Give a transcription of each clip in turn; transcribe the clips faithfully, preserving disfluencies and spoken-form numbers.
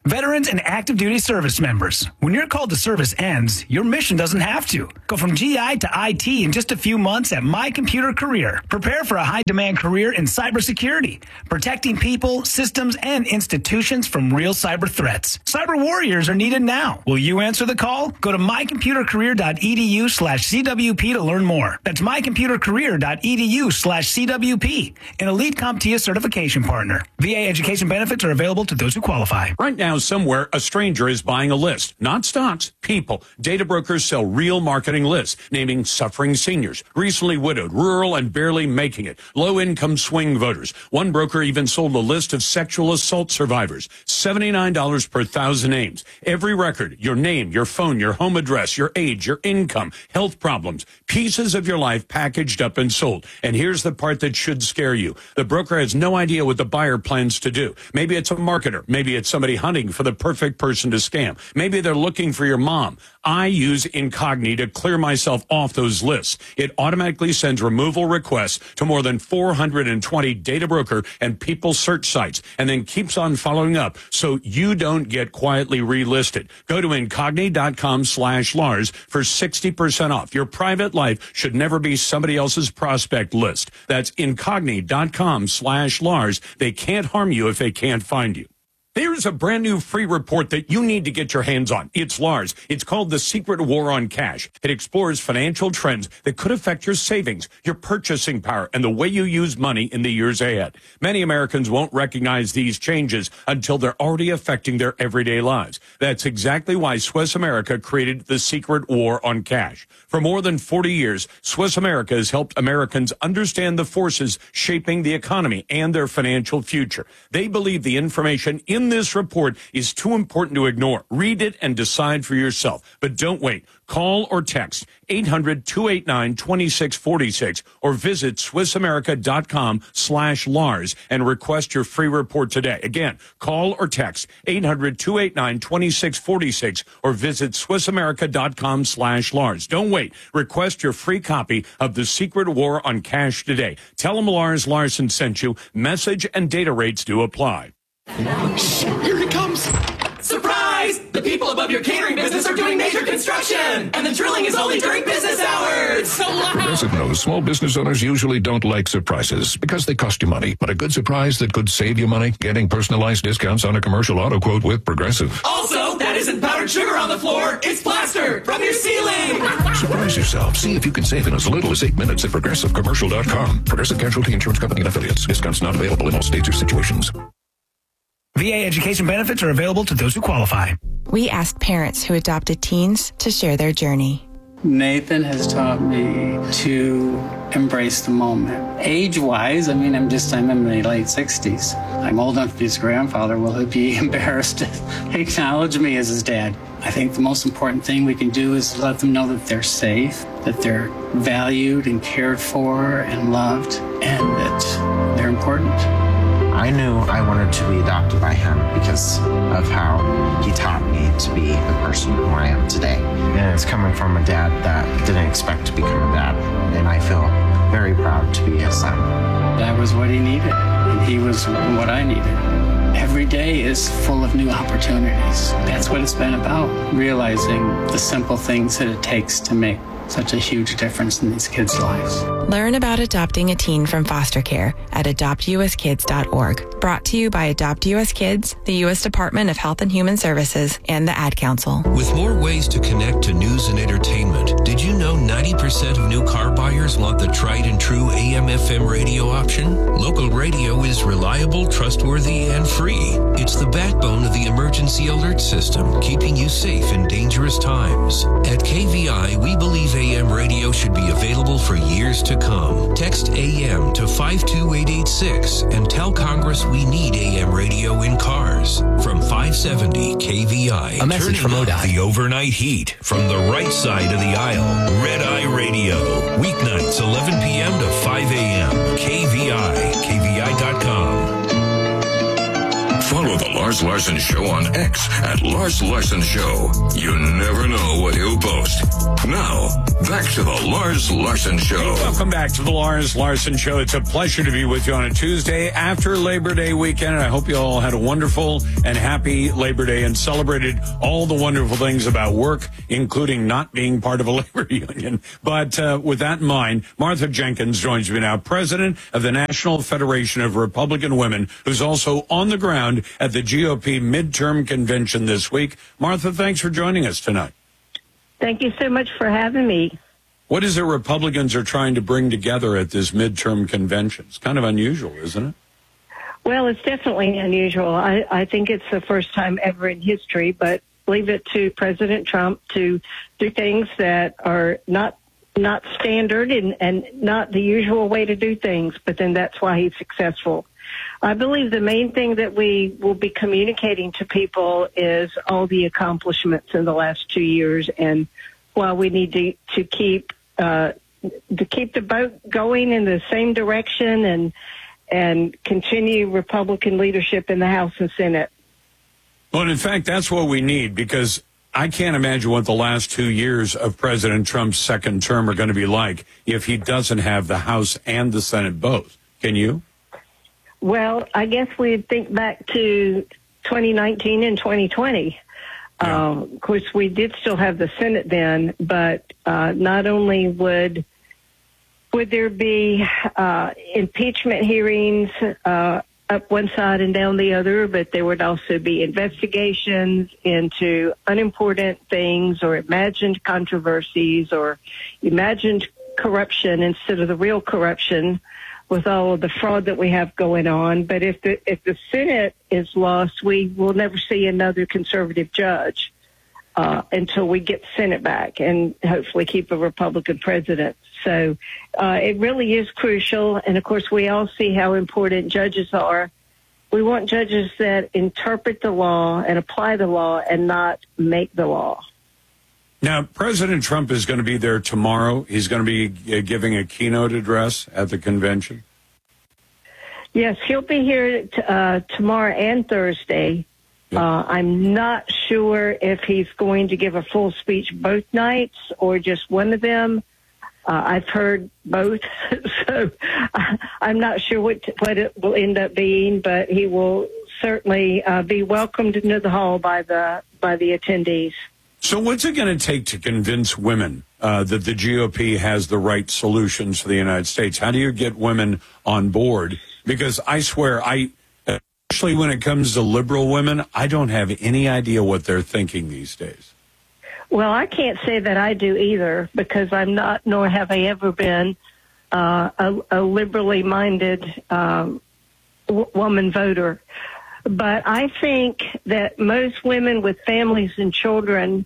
Veterans and active duty service members, when your call to service ends, your mission doesn't have to. Go from G I to I T in just a few months at My Computer Career. Prepare for a high-demand career in cybersecurity, protecting people, systems, and institutions from real cyber threats. Cyber warriors are needed now. Will you answer the call? Go to mycomputercareer.edu slash CWP to learn more. That's mycomputercareer.edu slash CWP, an elite CompTIA certification partner. V A education benefits are available to those who qualify. Right now, somewhere, a stranger is buying a list. Not stocks, people. Data brokers sell real marketing lists, naming suffering seniors, recently widowed, rural and barely making it, low-income swing voters. One broker even sold a list of sexual assault survivors, seventy-nine dollars per thousand names. Every record, your name, your phone, your home address, your age, your income, health problems, pieces of your life packaged up and sold. And here's the part that should scare you. The broker has no idea what the buyer plans to do. Maybe it's a marketer. Maybe it's somebody hunting for the perfect person to scam. Maybe they're looking for your mom. I use Incogni to clear myself off those lists. It automatically sends removal requests to more than four hundred twenty data broker and people search sites, and then keeps on following up so you don't get quietly relisted. Go to Incogni.com slash Lars for sixty percent off. Your private life should never be somebody else's prospect list. That's Incogni.com slash Lars. They can't harm you if they can't find you. There's a brand new free report that you need to get your hands on. It's Lars. It's called The Secret War on Cash. It explores financial trends that could affect your savings, your purchasing power, and the way you use money in the years ahead. Many Americans won't recognize these changes until they're already affecting their everyday lives. That's exactly why Swiss America created The Secret War on Cash. For more than forty years, Swiss America has helped Americans understand the forces shaping the economy and their financial future. They believe the information in this report is too important to ignore. Read it and decide for yourself. But don't wait. Call or text eight hundred, two eight nine, two six four six or visit SwissAmerica.com slash Lars and request your free report today. Again, call or text eight hundred, two eight nine, two six four six or visit SwissAmerica.com slash Lars. Don't wait. Request your free copy of The Secret War on Cash today. Tell them Lars Larson sent you. Message and data rates do apply. Shh, here he comes! Surprise! The people above your catering business are doing major construction! And the drilling is only during business hours! So loud! Progressive knows small business owners usually don't like surprises because they cost you money. But a good surprise that could save you money? Getting personalized discounts on a commercial auto quote with Progressive. Also, that isn't powdered sugar on the floor, it's plaster from your ceiling! Surprise yourself. See if you can save in as little as eight minutes at Progressive Commercial dot com. Progressive Casualty Insurance Company and Affiliates. Discounts not available in all states or situations. V A education benefits are available to those who qualify. We asked parents who adopted teens to share their journey. Nathan has taught me to embrace the moment. Age-wise, I mean, I'm just, I'm in my late sixties. I'm old enough to be his grandfather. Will he be embarrassed to acknowledge me as his dad? I think the most important thing we can do is let them know that they're safe, that they're valued and cared for and loved, and that they're important. I knew I wanted to be adopted by him because of how he taught me to be the person who I am today. And it's coming from a dad that didn't expect to become a dad. And I feel very proud to be his son. That was what he needed, and he was what I needed. Every day is full of new opportunities. That's what it's been about, realizing the simple things that it takes to make such a huge difference in these kids' lives. Learn about adopting a teen from foster care at adopt u s kids dot org. Brought to you by Adopt U S Kids, the U S Department of Health and Human Services, and the Ad Council. With more ways to connect to news and entertainment, did you know ninety percent of new car buyers want the tried and true A M F M radio option? Local radio is reliable, trustworthy, and free. It's the backbone of the emergency alert system, keeping you safe in dangerous times. At K V I, we believe A M radio should be available for years to come. Text A M to five two eight eight six and tell Congress we need A M radio in cars. From five seventy K V I. A message from O D O T. The overnight heat from the right side of the aisle. Red Eye Radio. Weeknights eleven p.m. to five a.m. K V I. K V I dot com. Follow The Lars Larson Show on X at Lars Larson Show. You never know what he'll post. Now, back to The Lars Larson Show. Welcome back to The Lars Larson Show. It's a pleasure to be with you on a Tuesday after Labor Day weekend. I hope you all had a wonderful and happy Labor Day and celebrated all the wonderful things about work, including not being part of a labor union. But uh, with that in mind, Martha Jenkins joins me now, president of the National Federation of Republican Women, who's also on the ground at the G O P midterm convention this week. Martha, thanks for joining us tonight. Thank you so much for having me. What is it Republicans are trying to bring together at this midterm convention? It's kind of unusual, isn't it? Well, it's definitely unusual. I, I think it's the first time ever in history, but leave it to President Trump to do things that are not not standard and, and not the usual way to do things, but then that's why he's successful. I believe the main thing that we will be communicating to people is all the accomplishments in the last two years and why we need to, to keep uh, to keep the boat going in the same direction and and continue Republican leadership in the House and Senate. Well, in fact, that's what we need, because I can't imagine what the last two years of President Trump's second term are going to be like if he doesn't have the House and the Senate both. Can you? Well, I guess we'd think back to twenty nineteen and twenty twenty. Yeah. Uh, of course, we did still have the Senate then, but uh, not only would would there be uh, impeachment hearings uh, up one side and down the other, but there would also be investigations into unimportant things or imagined controversies or imagined corruption instead of the real corruption with all of the fraud that we have going on. But if the if the Senate is lost, we will never see another conservative judge uh, until we get the Senate back and hopefully keep a Republican president. So uh, it really is crucial. And, of course, we all see how important judges are. We want judges that interpret the law and apply the law and not make the law. Now, President Trump is going to be there tomorrow. He's going to be uh, giving a keynote address at the convention. Yes, he'll be here t- uh, tomorrow and Thursday. Yep. Uh, I'm not sure if he's going to give a full speech both nights or just one of them. Uh, I've heard both, so uh, I'm not sure what what it will end up being, but he will certainly uh, be welcomed into the hall by the by the attendees. So what's it going to take to convince women uh, that the G O P has the right solutions for the United States? How do you get women on board? Because I swear, I especially when it comes to liberal women, I don't have any idea what they're thinking these days. Well, I can't say that I do either, because I'm not, nor have I ever been, uh, a, a liberally minded um, w- woman voter. But I think that most women with families and children,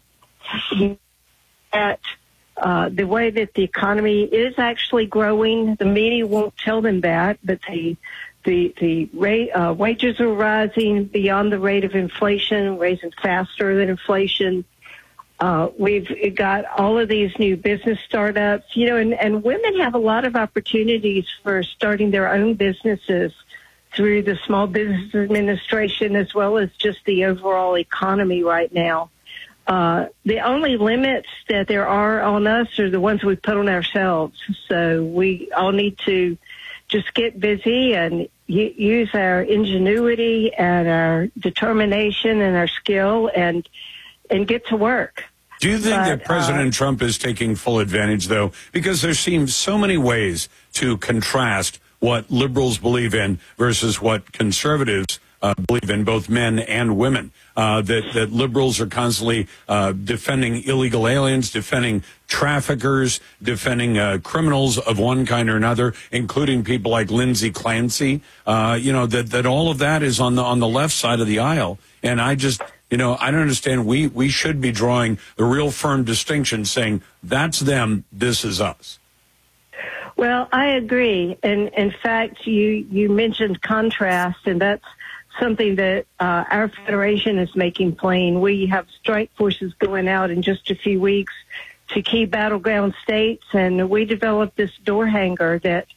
that uh, the way that the economy is actually growing, the media won't tell them that, but the the the rate, uh, wages are rising beyond the rate of inflation, rising faster than inflation. Uh, we've got all of these new business startups, you know, and, and women have a lot of opportunities for starting their own businesses through the Small Business Administration as well as just the overall economy right now. Uh, the only limits that there are on us are the ones we put on ourselves. So we all need to just get busy and y- use our ingenuity and our determination and our skill and and get to work. Do you think but, that President uh, Trump is taking full advantage, though? Because there seems so many ways to contrast what liberals believe in versus what conservatives uh, believe in, both men and women. Uh, that, that liberals are constantly uh, defending illegal aliens, defending traffickers, defending uh, criminals of one kind or another, including people like Lindsey Clancy. Uh, you know, that, that all of that is on the on the left side of the aisle. And I just... You know, I don't understand. We we should be drawing the real firm distinction, saying that's them, this is us. Well, I agree. And in fact, you, you mentioned contrast, and that's something that uh, our federation is making plain. We have strike forces going out in just a few weeks to key battleground states, and we developed this door hanger that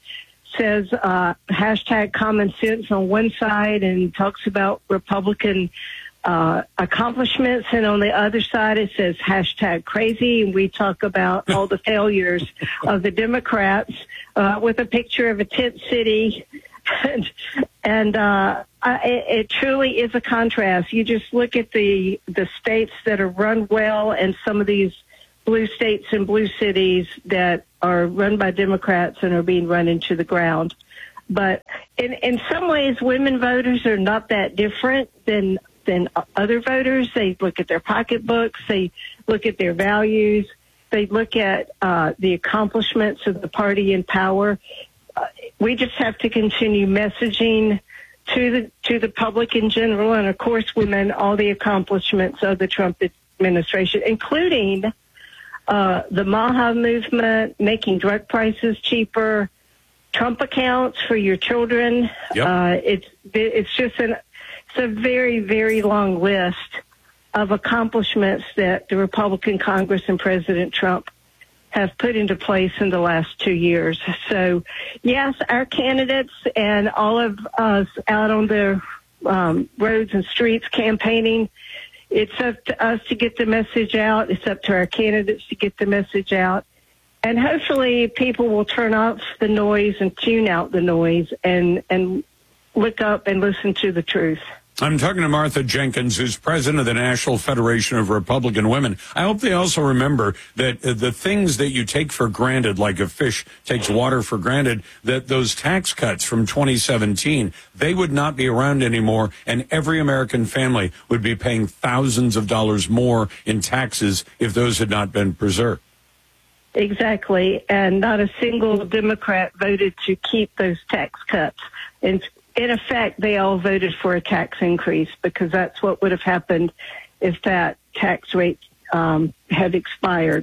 says uh, hashtag common sense on one side and talks about Republican uh, accomplishments, and on the other side it says hashtag crazy, and we talk about all the failures of the Democrats uh, with a picture of a tent city. and and uh, I, it truly is a contrast. You just look at the, the states that are run well and some of these blue states and blue cities that are run by Democrats and are being run into the ground. But in, in some ways, women voters are not that different than than other voters. They look at their pocketbooks. They look at their values. They look at uh, the accomplishments of the party in power. Uh, we just have to continue messaging to the to the public in general, and of course, women, all the accomplishments of the Trump administration, including Uh, the MAHA movement, making drug prices cheaper, Trump accounts for your children. Yep. Uh, it's it's just an it's a very, very long list of accomplishments that the Republican Congress and President Trump have put into place in the last two years. So, yes, our candidates and all of us out on the um, roads and streets campaigning, it's up to us to get the message out. It's up to our candidates to get the message out. And hopefully people will turn off the noise and tune out the noise and, and look up and listen to the truth. I'm talking to Martha Jenkins, who's president of the National Federation of Republican Women. I hope they also remember that uh, the things that you take for granted, like a fish takes water for granted, that those tax cuts from twenty seventeen, they would not be around anymore, and every American family would be paying thousands of dollars more in taxes if those had not been preserved. Exactly, and not a single Democrat voted to keep those tax cuts. And in effect, they all voted for a tax increase because that's what would have happened if that tax rate um, had expired.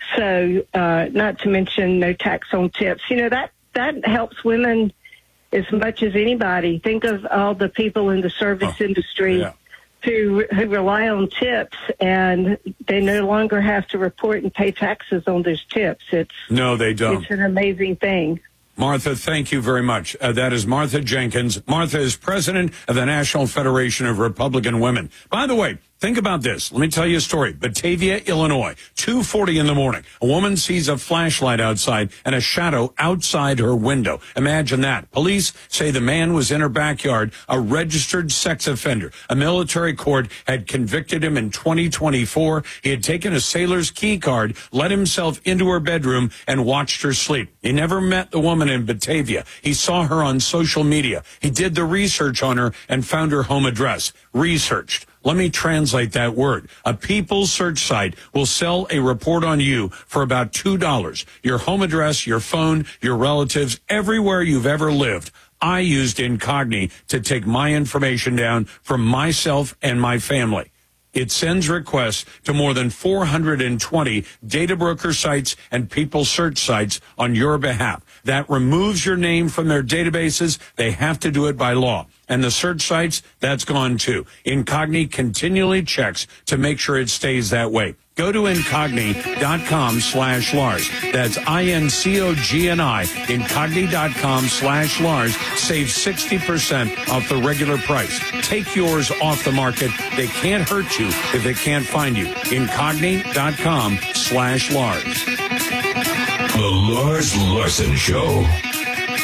So, uh, not to mention no tax on tips. You know, that, that helps women as much as anybody. Think of all the people in the service oh, industry yeah. who, who rely on tips, and they no longer have to report and pay taxes on those tips. It's No, they don't. It's an amazing thing. Martha, thank you very much. Uh, that is Martha Jenkins. Martha is president of the National Federation of Republican Women. By the way, think about this. Let me tell you a story. Batavia, Illinois, two forty in the morning. A woman sees a flashlight outside and a shadow outside her window. Imagine that. Police say the man was in her backyard, a registered sex offender. A military court had convicted him in twenty twenty-four. He had taken a sailor's key card, let himself into her bedroom, and watched her sleep. He never met the woman in Batavia. He saw her on social media. He did the research on her and found her home address. Researched. Let me translate that word. A People's search site will sell a report on you for about two dollars. Your home address, your phone, your relatives, everywhere you've ever lived. I used Incogni to take my information down from myself and my family. It sends requests to more than four hundred twenty data broker sites and people search sites on your behalf. That removes your name from their databases. They have to do it by law. And the search sites, that's gone too. Incogni continually checks to make sure it stays that way. Go to Incogni.com slash Lars. That's I-N-C-O-G-N-I, Incogni.com slash Lars. Save sixty percent off the regular price. Take yours off the market. They can't hurt you if they can't find you. Incogni.com slash Lars. The Lars Larson Show.